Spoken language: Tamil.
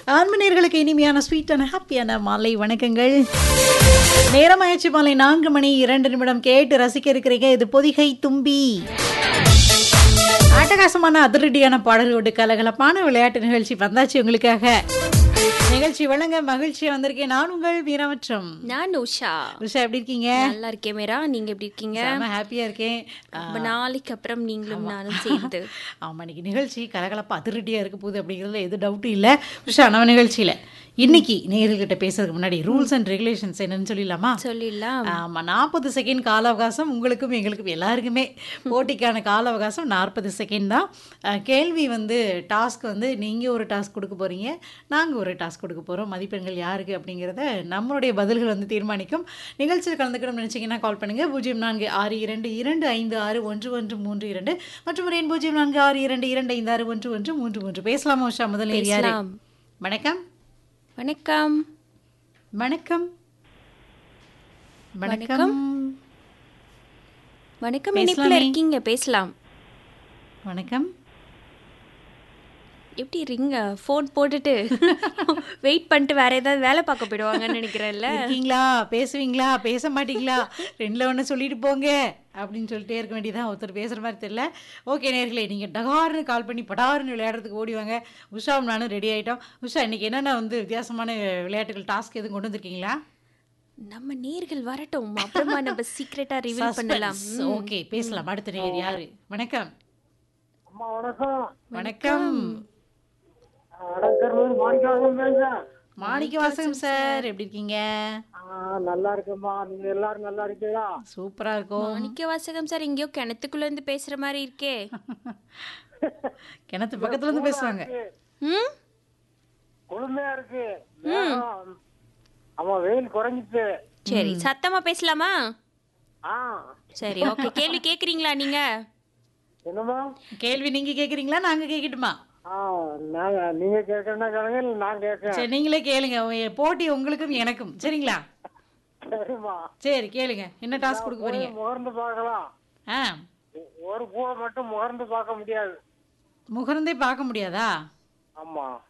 ஆன்மீனர்களுக்கு இனிமையான ஸ்வீட்டான ஹாப்பியான மாலை வணக்கங்கள். நேரமாயிடுச்சு மாலை 4 மணி 2 நிமிடம். கேட்டு ரசிக்க இருக்கிறீங்க. இது பொதிகை தும்பி. அட்டகாசமான அதிரடியான பாடல்களோடு கலகலப்பான விளையாட்டு நிகழ்ச்சி வந்தாச்சு உங்களுக்காக. நிகழ்ச்சி வழங்க மகிழ்ச்சியா வந்திருக்கேன். நான் உங்கள் வீரமற்றம். நான் உஷா. உஷா எப்படி இருக்கீங்க? நல்லா இருக்கேன் மீரா. நீங்க எப்படி இருக்கீங்க? செம ஹாப்பியா இருக்கேன். ரொம்ப நாளைக்கு அப்புறம் நீங்களும் நானும் சேர்ந்து. ஆமா, இன்னைக்கு நிகழ்ச்சி கலகலப்பா அதிரடியா இருக்க போகுது அப்படிங்கிறதுல எது டவுட்டும் இல்லை. உஷா, நம்ம நிகழ்ச்சியில இன்னைக்கு நேயர்கள்கிட்ட பேசுறதுக்கு முன்னாடி ரூல்ஸ் அண்ட் ரெகுலேஷன்ஸ் என்னன்னு சொல்லிடலாமா? சொல்லிடலாம். ஆமாம், 40 செகண்ட் கால அவகாசம். உங்களுக்கும் எங்களுக்கும் எல்லாருக்குமே போட்டிக்கான கால அவகாசம் 40 செகண்ட் தான். கேள்வி டாஸ்க் நீங்கள் ஒரு டாஸ்க் கொடுக்க போகிறீங்க, நாங்கள் ஒரு டாஸ்க் கொடுக்க போகிறோம். மதிப்பெண்கள் யாருக்கு அப்படிங்கிறத நம்மளுடைய பதில்கள் தீர்மானிக்கும். நிகழ்ச்சியில் கலந்துக்கணும்னு நினச்சிங்கன்னா கால் பண்ணுங்கள். 0462256113 மற்றும் 0462256133. பேசலாமா உஷா? முதல் யாரு? வணக்கம். வணக்கம். வணக்கம். வணக்கம். வணக்கம். இணைப்பில் இருக்கீங்க, பேசலாம். வணக்கம். எப்படி ரிங்க ஃபோன் போட்டுட்டு வெயிட் பண்ணிட்டு வேற ஏதாவது வேலை பார்க்க போயிடுவாங்கன்னு நினைக்கிறேன்ல. இருக்கீங்களா? பேசுவீங்களா? பேச மாட்டீங்களா? ரெண்டில் ஒன்று சொல்லிட்டு போங்க அப்படின்னு சொல்லிட்டே இருக்க வேண்டியதான். ஒருத்தர் பேசுகிற மாதிரி தெரியல. ஓகே நேர்களே, நீங்கள் டகார்னு கால் பண்ணி படார்னு விளையாடுறதுக்கு ஓடிவாங்க. உஷாவும் நானும் ரெடி ஆகிட்டோம். உஷா, இன்றைக்கி என்னென்ன வித்தியாசமான விளையாட்டுகள் டாஸ்க் எதுவும் கொண்டு வந்திருக்கீங்களா? நம்ம நேர்கள் வரட்டும், அப்புறமா நம்ம சீக்ரெட்டா ரிவீல் பண்ணலாம். ஓகே, பேசலாம். அடுத்த நேர் யாரு? வணக்கம். வணக்கம். வணக்கம். மாணிக்க வாசகம் சார், எப்படி இருக்கீங்க? நல்லா இருக்கேம்மா. நீங்க எல்லாரும் நல்லா இருக்கீங்களா? சூப்பரா இருக்கும். மாணிக்க வாசகம் சார் எங்கேயோ கிணத்துக்குள்ள இருந்து பேசுற மாதிரி இருக்கே. கிணத்து பக்கத்துல இருந்து பேசுவாங்க. குளுமையா இருக்கு. ஆமா, வெயில் குறைஞ்சிச்சு. சரி, சத்தமா பேசலாமா? ஆ, சரி, ஓகே. கேள்வி கேக்குறீங்களா நீங்க? என்னம்மா கேள்வி நீங்க கேக்குறீங்களா, நாங்க கேக்கட்டுமா? நீங்க கேட்கறதா கேளுங்க, இல்ல நான் கேட்கறேன். சரி, நீங்களே கேளுங்க. போட்டி உங்களுக்கும் எனக்கும், சரிங்களா? சரிம்மா. சரி, கேளுங்க. என்ன டாஸ்க் கொடுக்க போறீங்க? முகர்ந்து பார்க்கலாம். ஒரு பூவை மட்டும் முகர்ந்து பார்க்க முடியாது. முகர்ந்தே பார்க்க முடியாதா? ஆமா.